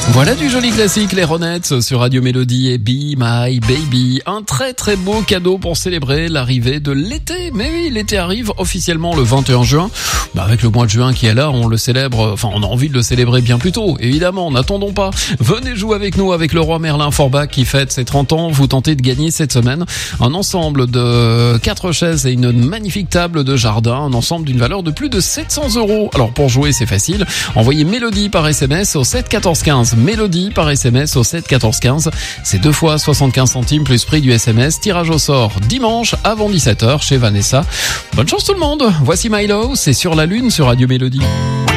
Voilà du joli classique, les Ronettes sur Radio Mélodie et Be My Baby. Un très très beau cadeau pour célébrer l'arrivée de l'été. Mais oui, l'été arrive officiellement le 21 juin. Avec le mois de juin qui est là, on le célèbre, on a envie de le célébrer bien plus tôt. Évidemment, n'attendons pas. Venez jouer avec nous avec le roi Merlin Forbach qui fête ses 30 ans. Vous tentez de gagner cette semaine un ensemble de 4 chaises et une magnifique table de jardin. Un ensemble d'une valeur de plus de 700 €. Alors pour jouer, c'est facile. Envoyez Mélodie par SMS au 7 14 15. Mélodie par SMS au 7 14 15. C'est 2 fois 75 centimes plus prix du SMS. Tirage au sort dimanche avant 17h chez Vanessa. Bonne chance tout le monde. Voici Milo, c'est sur la lune sur Radio Mélodie.